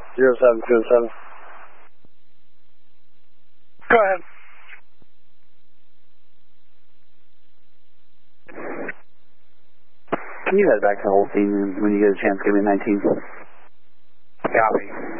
0727. Go ahead. Can you head back to Holstein when you get a chance? Give me 19. Copy.